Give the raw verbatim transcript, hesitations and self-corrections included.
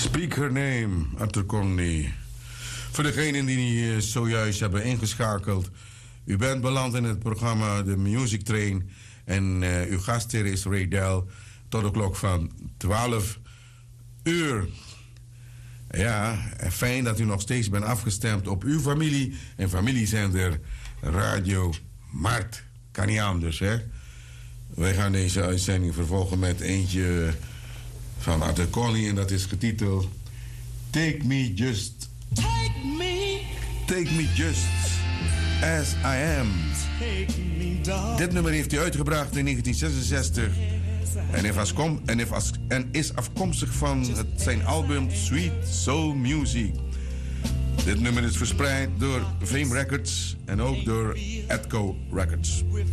Speak Her Name, Arthur Conley. Voor degenen die zojuist hebben ingeschakeld. U bent beland in het programma The Music Train. En uh, uw gastheer is Ray Del. Tot de klok van twaalf uur. Ja, fijn dat u nog steeds bent afgestemd op uw familie. En familiezender Radio Mart. Kan niet anders, hè? Wij gaan deze uitzending vervolgen met eentje van Arthur Conley. En dat is getiteld Take Me Just. Take me. Take Me Just As I Am. Take me, darling. Dit nummer heeft hij uitgebracht in negentien zesenzestig. En, heeft afkom, en, heeft as, en is afkomstig van het, zijn album Sweet Soul Music. Dit nummer is verspreid door Fame Records en ook door Atco Records.